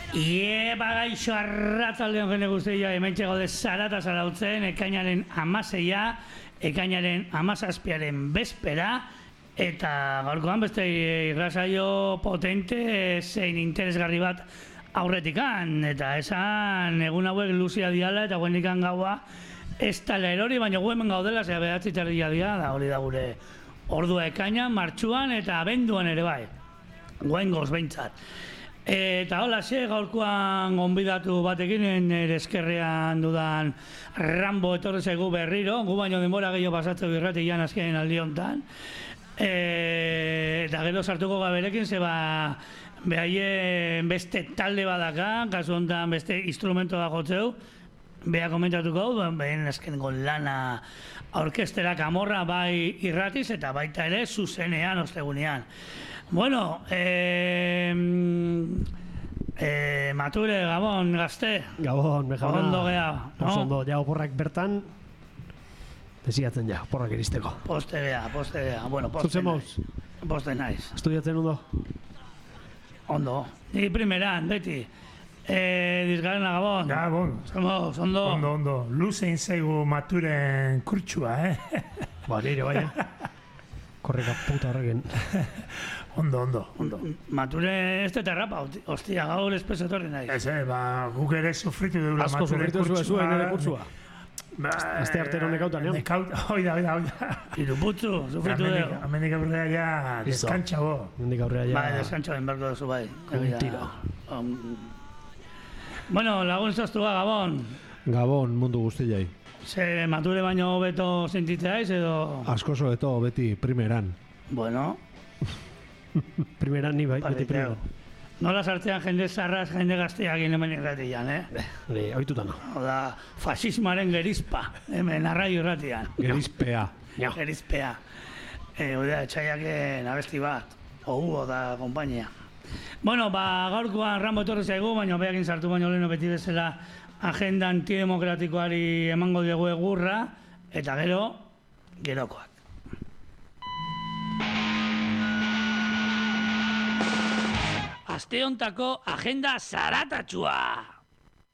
Bagaixo arratzaldeon jende guztia, hementxe gaude zarata zarautzen, ekainaren 16, ekainaren 17 bezpera, eta gaurkoan beste irrasaio potente zein interesgarri bat aurretikan, eta esan egun hauek luzia diala eta guendikan gaua ez tala erori, baina gu hemen gaudela, zera behatzi terdia dia, da hori da gure ordua ekainan, martxuan eta abenduan ere bai, guengoz behintzat. Eta hola, gaurkoan gonbidatu batekin, nire eskerrean dudan Rambo etorri zaigu berriro, gu baino denbora gehiago pasatzeu irratian azken aldi hontan. Eta gero sartuko gaberekin, zeba behaien beste talde badaka, kasu hontan beste instrumentoa jotzeu, beha komentatuko, behen azkengo lana orkesterak amorra bai irratiz eta baita ere zuzenean, ostegunean. Bueno, Mature, Gabon, gazte. Gabon, mejana. Ondo geha, no? Ondo, ja oporrak bertan, desiatzen ja, oporrak iristeko. Poste geha. Bueno, poste naiz. Poste naiz. Estudiatzen ondo? Ondo. Ni primeran, beti. Dizgarena, Gabon. Gabon. Somos, ondo. Ondo. Luzein zaigu Maturen kurtsua, Ba, nire, bai, Korreka puta horrekin. Ondo. Mature ez dut errapa, ostia, gaur espezatorri nahi. Ez, guk ere sufritu deula Asko Maturen sufritu kurtsua. zuen ere kurtsua. Azte artero nekautan, jo? Oida. Iruputzu, sufritu dugu. Amendik aurrera ja deskantxa bo. Amendik aurrera ja... Bai, deskantxa ben berko duzu bai. Un tiro. Bueno, lagun zaztua, Gabon. Gabon, mundu guztiai. Ze Mature baino hobeto sentitzaiz edo... Askoso eto beti primeran. Bueno... Primeran ni bai, beti primeran. Nola sartzean jende zarraz, jende gazteak hemen irratian, Hori, oituta no. Oda, fasismoaren gerizpa, hemen arraio irratian. Gerizpea. Gerizpea. Oda, etxaiak abesti bat, Hugo da kompainia. Bueno, gaurkoan Rambo etorri zaigu, baina behakin sartu baino leheno beti bezala agenda antidemokratikoari emango dugu egurra, eta gerokoak. Aste hontako agenda zaratatxua!